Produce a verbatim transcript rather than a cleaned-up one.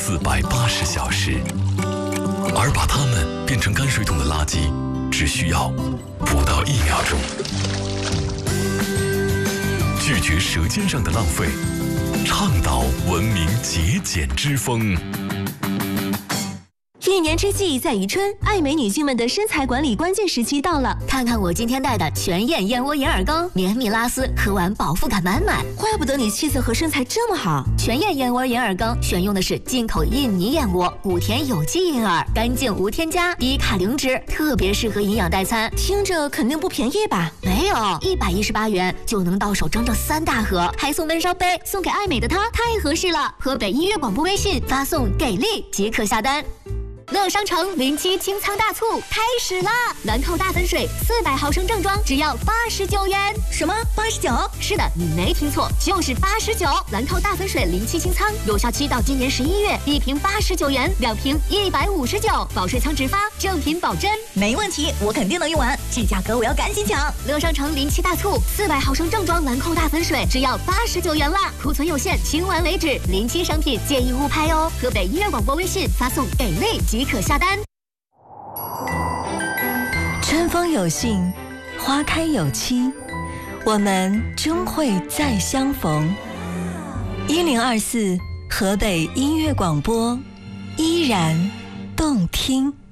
四百八十小时，而把它们变成泔水桶的垃圾，只需要不到一秒钟。拒绝舌尖上的浪费，倡导文明节俭之风。 一年之计在于春，爱美女性们的身材管理关键时期到了。 看看我今天带的全燕燕窝银耳羹，绵密拉丝，喝完饱腹感满满。 怪不得你气色和身材这么好。 全燕燕窝银耳羹选用的是进口印尼燕窝，五甜有机银耳，干净无添加，低卡零脂，特别适合营养代餐。 听着肯定不便宜吧？ 没有，一百一十八元就能到手整整三大盒，还送闷烧杯，送给爱美的她，太合适了。河北音乐广播微信发送给力即可下单。乐商城临期清仓大促开始啦！兰蔻大粉水四百毫升正装只要八十九元。 什么？八十九？ 是的，你没听错，就是八十九。兰蔻大粉水临期清仓，有效期到今年十一月，一瓶八十九元，两瓶一百五十九，保税仓直发，正品保真。 没问题，我肯定能用完。这价格我要赶紧抢！ 乐商城临期大促，四百毫升正装兰蔻大粉水只要八十九元啦，库存有限，清完为止。临期商品建议勿拍哦。河北音乐广播微信发送给力即可下单。 春风有信，花开有期，我们终会再相逢。一零二四河北音乐广播，依然动听。